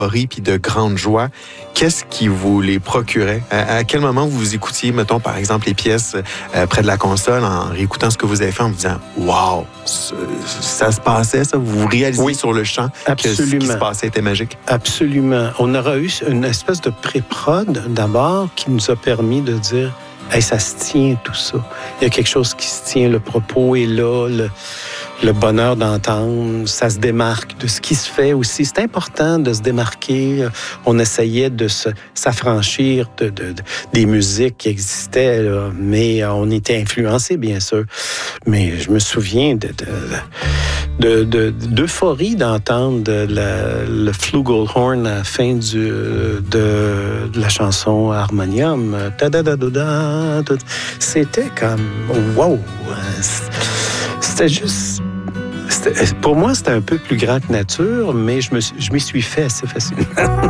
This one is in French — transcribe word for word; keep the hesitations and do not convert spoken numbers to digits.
puis de grande joie. Qu'est-ce qui vous les procurait? À, à quel moment vous écoutiez, mettons, par exemple, les pièces euh, près de la console en réécoutant ce que vous avez fait en vous disant « Wow! Ça se passait, ça? » Vous réalisiez oui, sur le champ que ce qui se passait était magique? Absolument. On aura eu une espèce de pré-prod d'abord qui nous a permis de dire « Hey, ça se tient tout ça. Il y a quelque chose qui se tient, le propos est là, le... Le bonheur d'entendre, ça se démarque de ce qui se fait aussi. C'est important de se démarquer. On essayait de se, s'affranchir de, de, de, des musiques qui existaient, là, mais on était influencés, bien sûr. Mais je me souviens de, de, de, de, d'euphorie d'entendre la, le flugelhorn à la fin du, de, de la chanson Harmonium. C'était comme wow! C'était juste... Pour moi, c'était un peu plus grand que nature, mais je, me, je m'y suis fait assez facilement.